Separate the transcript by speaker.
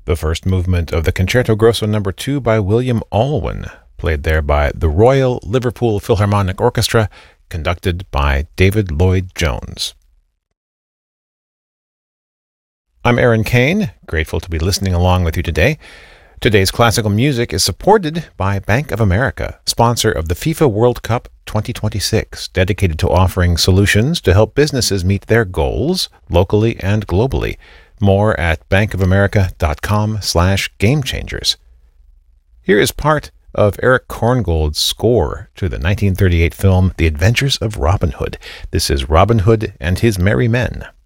Speaker 1: The first movement of the Concerto Grosso No. 2 by William Alwyn, played there by the Royal Liverpool Philharmonic Orchestra, conducted by David Lloyd-Jones. I'm Aaron Kane, grateful to be listening along with you today. Today's classical music is supported by Bank of America, sponsor of the FIFA World Cup 2026, dedicated to offering solutions to help businesses meet their goals locally and globally. More at bankofamerica.com/gamechangers. Here is part of Erich Korngold's score to the 1938 film The Adventures of Robin Hood. This is Robin Hood and His Merry Men.